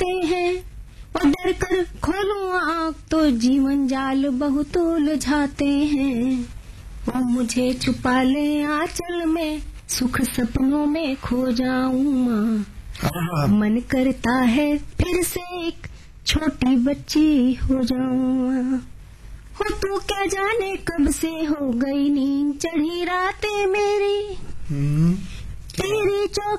जाते हैं, और डर कर खोलूं आँख तो जीवन जाल बहुत उलझाते हैं। वो मुझे छुपा ले आंचल में, सुख सपनों में खो जाऊं माँ। मन करता है फिर से एक छोटी बच्ची हो जाऊं। हो तू क्या जाने कब से हो गई नींद चढ़ी रातें मेरी, तेरी